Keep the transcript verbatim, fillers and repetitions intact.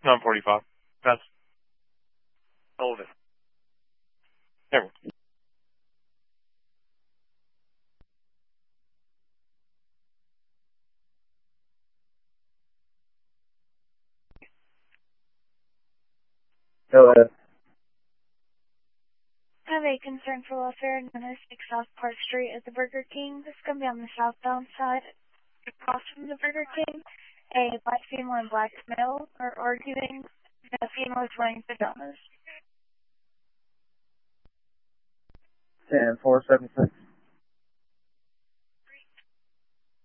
nine forty-five. That's Hold it. there. Go ahead. I have a concern for welfare known as six South Park Street at the Burger King. This is going to be on the southbound side. Across from the Burger King, a black female and black male are arguing. The female is wearing pajamas. ten four seven six.